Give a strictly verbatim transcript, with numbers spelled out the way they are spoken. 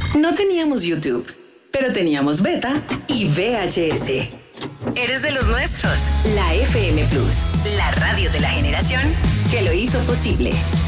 No teníamos YouTube, pero teníamos Beta y V H S. Eres de los nuestros. La F M Plus, la radio de la generación que lo hizo posible.